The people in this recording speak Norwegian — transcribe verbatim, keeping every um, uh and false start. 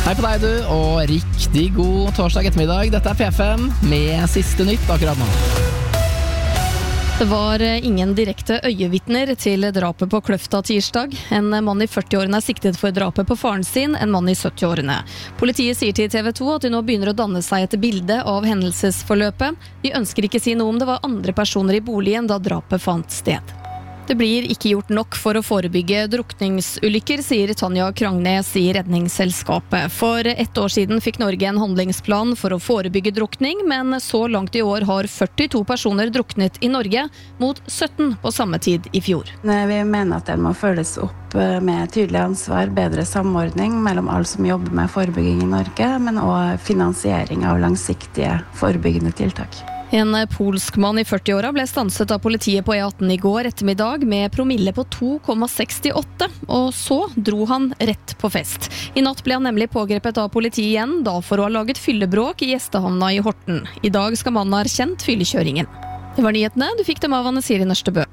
Hei på deg du, og riktig god torsdag ettermiddag. Dette er P fem med siste nytt akkurat nå. Det var ingen direkte øyevitner til drapet på Kløfta tirsdag. En mann i førti-årene er siktet for drapet på faren sin, en mann i sytti-årene. Politiet sier til T V to at de nå begynner å danne seg et bilde av hendelsesforløpet. De ønsker ikke si noe om det var andre personer i boligen da drapet fant sted. Det blir ikke gjort nok for å forebygge drukningsulykker, sier Tanja Krangnes i Redningsselskapet. For ett år siden fikk Norge en handlingsplan for å forebygge drukning, men så langt i år har førtito personer druknet i Norge, mot sytten på samme tid i fjor. Vi mener at det må følges opp med tydelig ansvar, bedre samordning mellom alle som jobber med forebygging i Norge, men også finansiering av langsiktige forebyggende tiltak. En polsk mann i førti-åra ble stanset av politiet på E atten i går ettermiddag med promille på to komma sekstiåtte, og så dro han rett på fest. I natt ble han nemlig pågrepet av politiet igjen, da for å ha laget fyllebråk i gjestehavna i Horten. I dag skal mannen ha erkjent fyllekjøringen. Det var nyhetene, du fikk dem av Anne Siri Nørstebø.